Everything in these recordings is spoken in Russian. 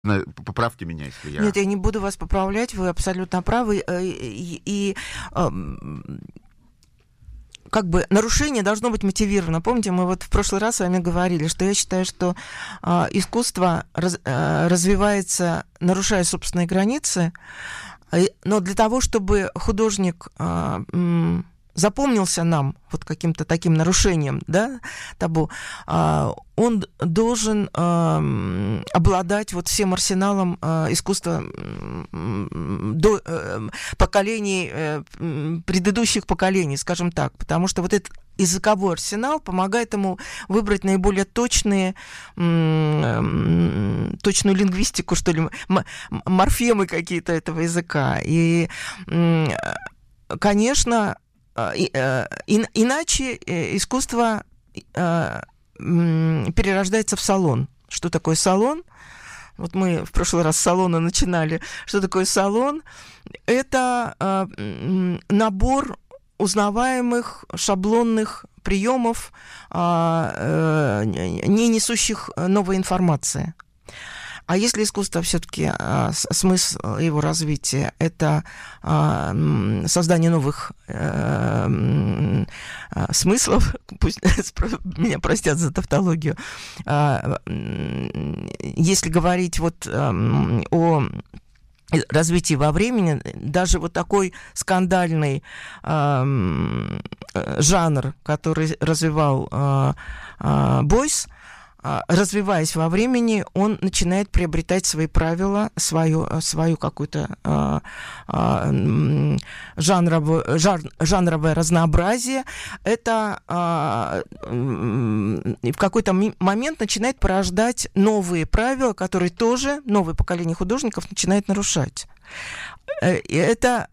Поправьте меня, если я... Нет, я не буду вас поправлять, вы абсолютно правы. Как бы нарушение должно быть мотивировано. Помните, мы вот в прошлый раз с вами говорили, что я считаю, что искусство развивается, нарушая собственные границы, но для того, чтобы художник запомнился нам вот каким-то таким нарушением, да, табу, он должен обладать вот всем арсеналом искусства до поколений, предыдущих поколений, скажем так, потому что вот этот языковой арсенал помогает ему выбрать наиболее точную лингвистику, что ли, морфемы какие-то этого языка. И, конечно, иначе искусство перерождается в салон. Что такое салон? Вот мы в прошлый раз с салона начинали. Что такое салон? Это набор узнаваемых шаблонных приемов, не несущих новой информации. А если искусство все-таки, смысл его развития, это создание новых смыслов, пусть меня простят за тавтологию, если говорить вот о развитии во времени, даже вот такой скандальный жанр, который развивал Бойс, развиваясь во времени, он начинает приобретать свои правила, свою какую-то жанровое разнообразие. Это в какой-то момент начинает порождать новые правила, которые тоже новое поколение художников начинает нарушать. Это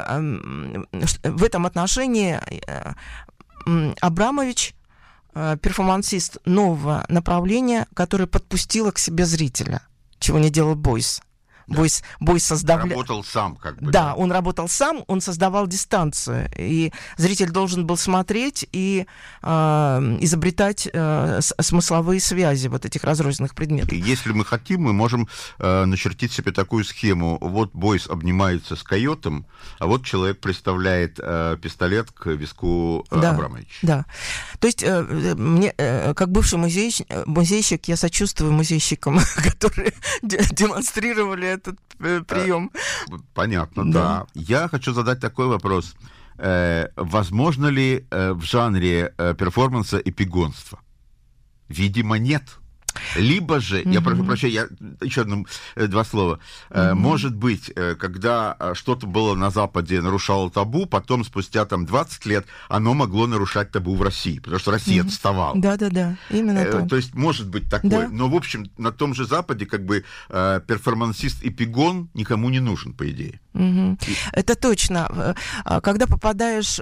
в этом отношении Абрамович перформансист нового направления, который подпустила к себе зрителя, чего не делал Бойс. Да. Бойс создавал... Работал сам, как бы. Да, он работал сам, он создавал дистанцию. И зритель должен был смотреть и изобретать смысловые связи вот этих разрозненных предметов. Если мы хотим, мы можем начертить себе такую схему. Вот Бойс обнимается с койотом, а вот человек представляет пистолет к виску Абрамовича. Да. То есть мне, как бывший музейщик, я сочувствую музейщикам, которые демонстрировали этот прием. Понятно, да. Я хочу задать такой вопрос. Возможно ли в жанре перформанса эпигонство? Видимо, нет. Либо же, я прошу прощения, еще два слова. Может быть, когда что-то было на Западе, нарушало табу, потом спустя 20 лет оно могло нарушать табу в России, потому что Россия отставала. Да, именно так. То есть может быть такое. Да. Но, в общем, на том же Западе как бы перформансист-эпигон никому не нужен, по идее. Это точно. Когда попадаешь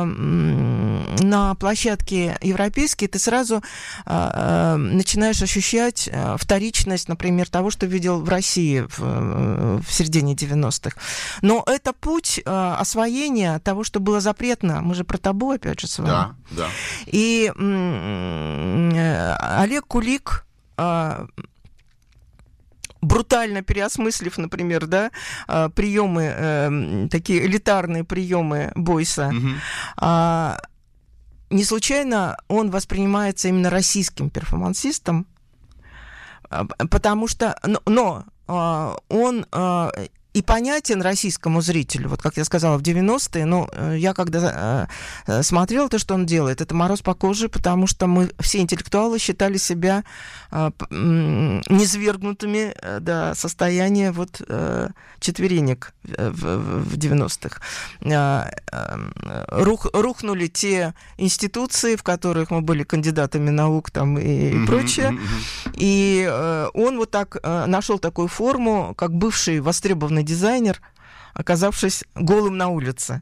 на площадки европейские, ты сразу начинаешь ощущать вторичность, например, того, что видел в России в середине 90-х. Но это путь освоения того, что было запретно. Мы же про табу, опять же, с вами. Да. И Олег Кулик, брутально переосмыслив, например, приемы, такие элитарные приемы Бойса, не случайно он воспринимается именно российским перформансистом, потому что, но он и понятен российскому зрителю, вот как я сказала, в 90-е, но я когда смотрела то, что он делает, это мороз по коже, потому что мы, все интеллектуалы, считали себя низвергнутыми до состояния четверенек в 90-х. Рухнули те институции, в которых мы были кандидатами наук и прочее, и он вот так нашел такую форму, как бывший востребованный дизайнер, оказавшись голым на улице.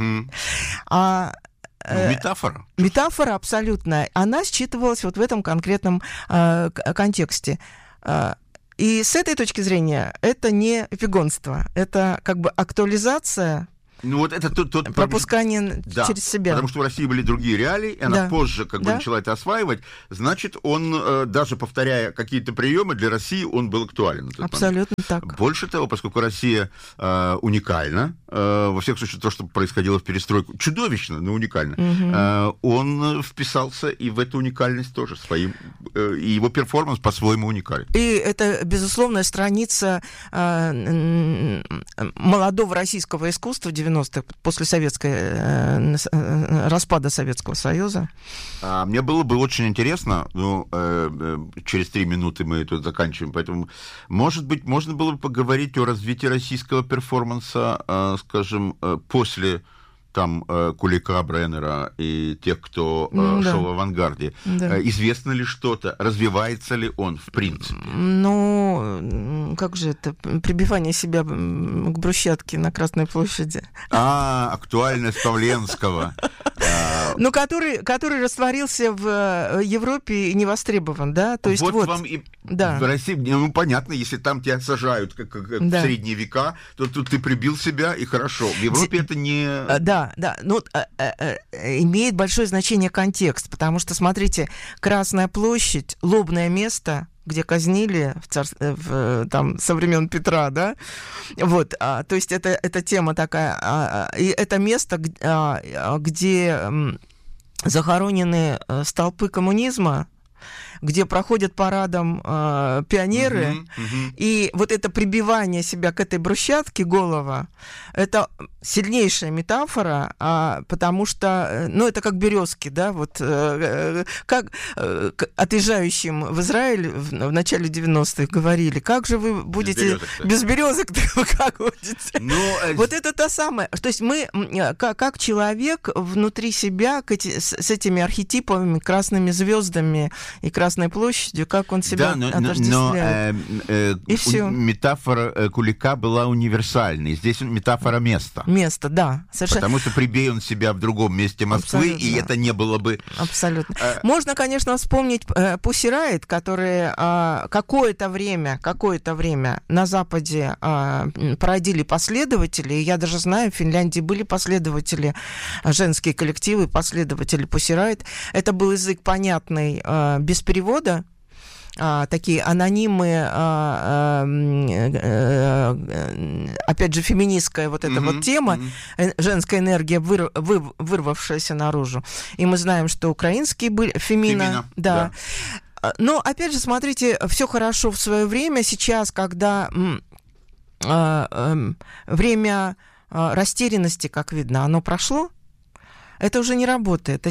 Метафора. Метафора абсолютная. Она считывалась вот в этом конкретном контексте. И с этой точки зрения это не эпигонство, это как бы актуализация Ну, вот это тот пропускание через себя. Потому что в России были другие реалии, и она позже как бы начала это осваивать, значит, он, даже повторяя какие-то приемы, для России он был актуален. Абсолютно так. Больше того, поскольку Россия уникальна, во всех случаях то, что происходило в перестройку, чудовищно, но уникально, он вписался и в эту уникальность тоже своим, и его перформанс по-своему уникален. И это, безусловная страница молодого российского искусства 90-х, после распада Советского Союза. Мне было бы очень интересно, через 3 минуты мы тут заканчиваем, поэтому, может быть, можно было бы поговорить о развитии российского перформанса, скажем, после там Кулика, Бреннера и тех, кто шел в авангарде. Да. Известно ли что-то? Развивается ли он, в принципе? Ну, как же это? Прибивание себя к брусчатке на Красной площади. Актуальность Павленского. Ну, который растворился в Европе и не востребован, да? То есть вот вам и в России, ну, понятно, если там тебя сажают, как в средние века, то тут ты прибил себя, и хорошо. В Европе это не... Да, ну, имеет большое значение контекст, потому что, смотрите, Красная площадь, лобное место, где казнили там, со времен Петра, да, вот, то есть это тема такая, и это место, где захоронены столпы коммунизма, где проходят парадом пионеры, и вот это прибивание себя к этой брусчатке голова, это сильнейшая метафора, потому что, ну, это как березки, да, вот, как отъезжающим в Израиль в начале 90-х говорили, как же вы будете без березок, как будете? Вот это то самое, то есть мы, как человек внутри себя с этими архетипами, красными звездами и Красной площадью, как он себя отождествляет. И все. Метафора Кулика была универсальной. Здесь метафора места. Место, да. Совершенно. Потому что прибей он себя в другом месте Москвы, абсолютно. И это не было бы... Абсолютно. Можно, конечно, вспомнить Pussy Riot, которые какое-то время на Западе породили последователи. Я даже знаю, в Финляндии были последователи, женские коллективы, последователи Pussy Riot. Это был язык понятный, без перевода, такие анонимы, опять же, феминистская вот эта вот тема, женская энергия, вырвавшаяся наружу. И мы знаем, что украинские были, Фемина. Да. Но, опять же, смотрите, все хорошо в свое время. Сейчас, когда время растерянности, как видно, оно прошло, это уже не работает.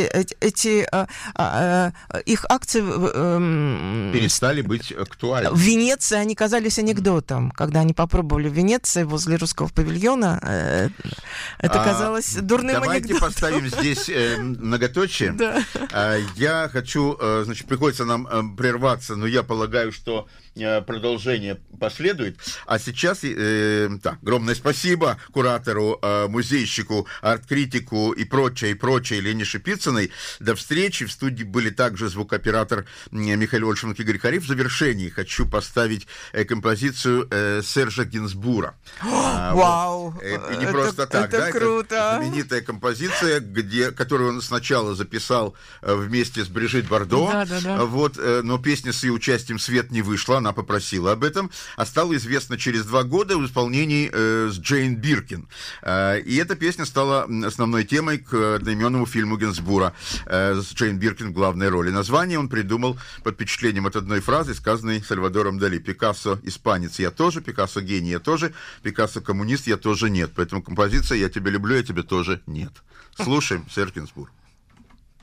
Их акции... перестали быть актуальны. В Венеции они казались анекдотом. Когда они попробовали в Венеции возле русского павильона, это казалось дурным анекдотом. Давайте поставим здесь многоточие. Да. Я хочу... Значит, приходится нам прерваться, но я полагаю, что продолжение последует. А сейчас огромное спасибо куратору, музейщику, арт-критику и прочее Лене Шипицыной. До встречи. В студии были также звукооператор Михаил Ольшинг и Игорь Хариф. В завершении хочу поставить композицию Сержа Гинзбура. Вау! И не просто так, это круто. Это знаменитая композиция, которую он сначала записал вместе с Брижит Бардо. Да. Вот, но песня с ее участием в свет не вышла. Она попросила об этом, а стало известно через 2 года в исполнении с Джейн Биркин. И эта песня стала основной темой к одноименному фильму Гинзбура с Джейн Биркин в главной роли. Название он придумал под впечатлением от одной фразы, сказанной Сальвадором Дали. «Пикассо испанец, я тоже, Пикассо гений, я тоже, Пикассо коммунист, я тоже нет». Поэтому композиция «Я тебя люблю, я тебя тоже нет». Слушаем Серж Гинзбур.